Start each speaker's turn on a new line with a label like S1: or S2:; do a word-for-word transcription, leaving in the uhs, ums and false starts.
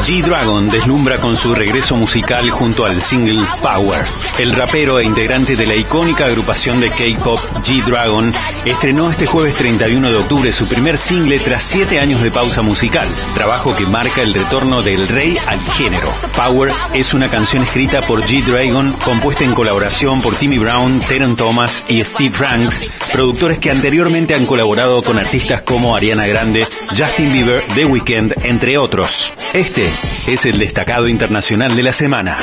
S1: G-Dragon deslumbra con su regreso musical junto al single Power. El rapero e integrante de la icónica agrupación de K-pop G-Dragon estrenó este jueves treinta y uno de octubre su primer single tras siete años de pausa musical, trabajo que marca el retorno del rey al género. Power es una canción escrita por G-Dragon, compuesta en colaboración por Timmy Brown, Teron Thomas y Steve Franks, productores que anteriormente han colaborado con artistas como Ariana Grande, Justin Bieber, The Weeknd, entre otros. Este es el destacado internacional de la semana.